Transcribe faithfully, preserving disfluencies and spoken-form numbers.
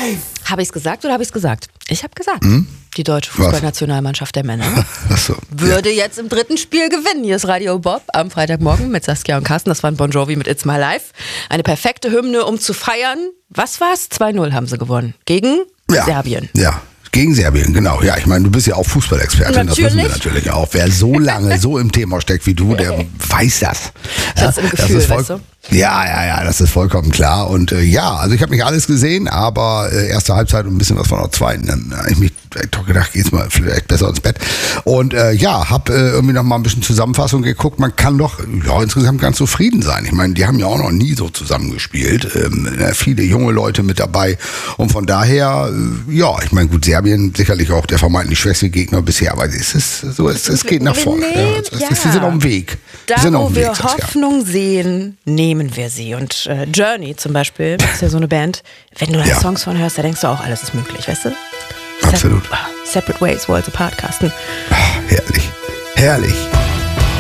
Habe ich es gesagt oder habe ich es gesagt? Ich habe gesagt. Hm? Die deutsche Fußballnationalmannschaft der Männer so, würde ja. jetzt im dritten Spiel gewinnen. Hier ist Radio Bob am Freitagmorgen mit Saskia und Carsten. Das war ein Bon Jovi mit It's My Life. Eine perfekte Hymne, um zu feiern. Was war's? zwei null haben sie gewonnen. Gegen ja. Serbien. Ja. Gegen Serbien, genau. Ja, ich meine, du bist ja auch Fußballexpertin, natürlich. Das wissen wir natürlich auch. Wer so lange so im Thema steckt wie du, der weiß das. Ich ja, im Gefühl, voll, weißt du? Ja, ja, ja, das ist vollkommen klar. Und äh, ja, also ich habe nicht alles gesehen, aber äh, erste Halbzeit und ein bisschen was von der zweiten. Dann habe ich mich doch gedacht, geht's mal vielleicht besser ins Bett. Und äh, ja, habe äh, irgendwie noch mal ein bisschen Zusammenfassung geguckt. Man kann doch ja, insgesamt ganz zufrieden sein. Ich meine, die haben ja auch noch nie so zusammengespielt. Ähm, viele junge Leute mit dabei. Und von daher, äh, ja, ich meine, gut, Serbien sicherlich auch der vermeintlich schwächste Gegner bisher, aber es ist so, es, es geht nach vorne. Nee, ja, es, ja. Sie sind auf dem Weg. Da, sind auf wo dem wir Weg, Hoffnung sehen, nehmen wir sie. Und äh, Journey zum Beispiel, das ist ja so eine Band, wenn du da ja. Songs von hörst, da denkst du auch, alles ist möglich, weißt du? Absolut. Separate Ways, Worlds Apart, Carsten. Ach, herrlich, herrlich.